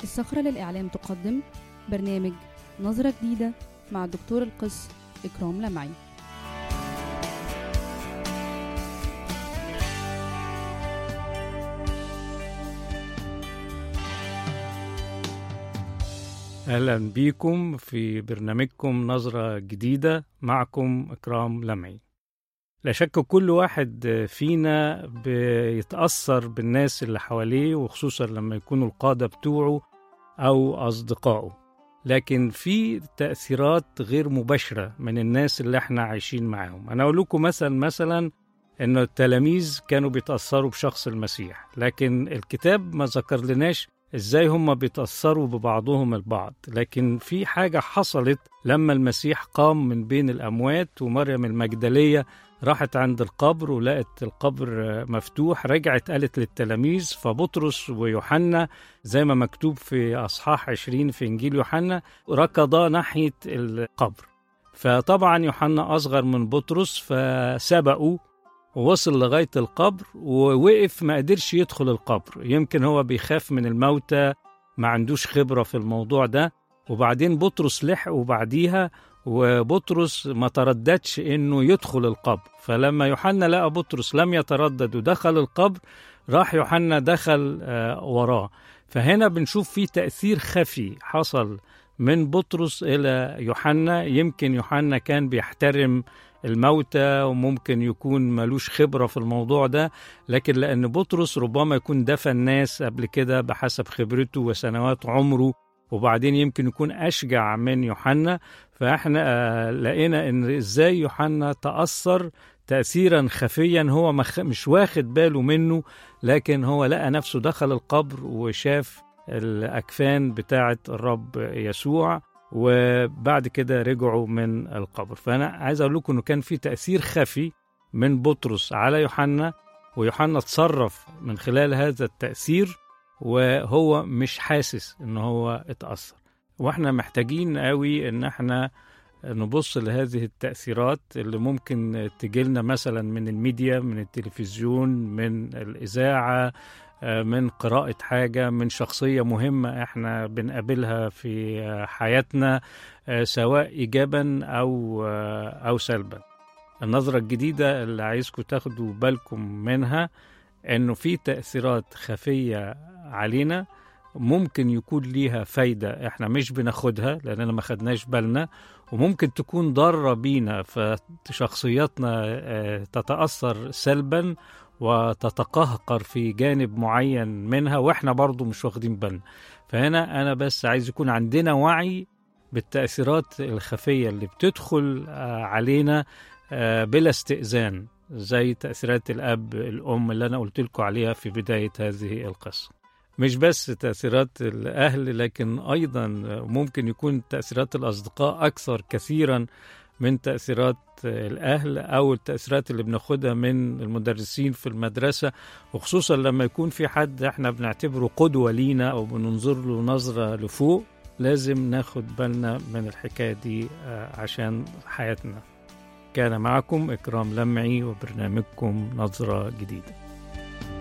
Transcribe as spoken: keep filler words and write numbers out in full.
الصخرة للإعلام تقدم برنامج نظرة جديدة مع الدكتور القس إكرام لمعي. أهلا بيكم في برنامجكم نظرة جديدة، معكم إكرام لمعي. لا شك كل واحد فينا بيتأثر بالناس اللي حواليه، وخصوصا لما يكونوا القادة بتوعه أو أصدقائه، لكن في تأثيرات غير مباشرة من الناس اللي احنا عايشين معاهم. أنا أقول لكم مثلا مثلا إنه التلاميذ كانوا بيتأثروا بشخص المسيح، لكن الكتاب ما ذكر لناش إزاي هم بيتأثروا ببعضهم البعض. لكن في حاجة حصلت لما المسيح قام من بين الأموات، ومريم المجدلية راحت عند القبر ولقت القبر مفتوح، رجعت قالت للتلاميذ، فبطرس ويوحنا زي ما مكتوب في أصحاح عشرين في إنجيل يوحنا ركضا ناحية القبر. فطبعا يوحنا أصغر من بطرس فسبقوا ووصل لغاية القبر ووقف، ما قدرش يدخل القبر، يمكن هو بيخاف من الموتى، ما عندوش خبرة في الموضوع ده. وبعدين بطرس لحق وبعديها، وبطرس ما ترددش انه يدخل القبر. فلما يوحنا لقى بطرس لم يتردد ودخل القبر، راح يوحنا دخل آه وراه. فهنا بنشوف فيه تأثير خفي حصل من بطرس إلى يوحنا. يمكن يوحنا كان بيحترم الموتى وممكن يكون ملوش خبرة في الموضوع ده، لكن لأن بطرس ربما يكون دفن ناس قبل كده بحسب خبرته وسنوات عمره، وبعدين يمكن يكون أشجع من يوحنا. فإحنا آه لقينا إن إزاي يوحنا تأثر تأثيرا خفيا هو مش واخد باله منه، لكن هو لقى نفسه دخل القبر وشاف الأكفان بتاعة الرب يسوع، وبعد كده رجعوا من القبر. فأنا عايز أقول لكم أنه كان في تأثير خفي من بطرس على يوحنا، ويوحنا تصرف من خلال هذا التأثير وهو مش حاسس أنه هو اتأثر. وإحنا محتاجين قوي أن احنا نبص لهذه التأثيرات اللي ممكن تجيلنا مثلا من الميديا، من التلفزيون، من الإذاعة، من قراءة حاجة، من شخصية مهمة احنا بنقابلها في حياتنا، سواء إيجابا أو أو سلبا. النظرة الجديدة اللي عايزكم تاخدوا بالكم منها انه في تأثيرات خفية علينا ممكن يكون ليها فايدة احنا مش بناخدها لأننا ما خدناش بالنا، وممكن تكون ضارة بينا فشخصياتنا تتأثر سلبا وتتقهقر في جانب معين منها واحنا برضو مش واخدين بالنا. فهنا انا بس عايز يكون عندنا وعي بالتأثيرات الخفية اللي بتدخل علينا بلا استئذان، زي تأثيرات الأب الأم اللي أنا قلت لكم عليها في بداية هذه القصة. مش بس تأثيرات الأهل، لكن أيضا ممكن يكون تأثيرات الأصدقاء أكثر كثيرا من تأثيرات الأهل أو التأثيرات اللي بناخدها من المدرسين في المدرسة، وخصوصا لما يكون في حد احنا بنعتبره قدوة لينا أو بننظر له نظرة لفوق. لازم ناخد بالنا من الحكاية دي عشان حياتنا. كان معكم إكرام لمعي وبرنامجكم نظرة جديدة.